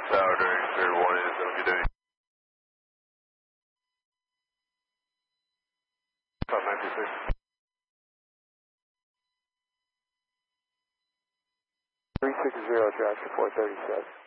Tower during clear warning. Have a good day. Top 96. 360, drive to 437.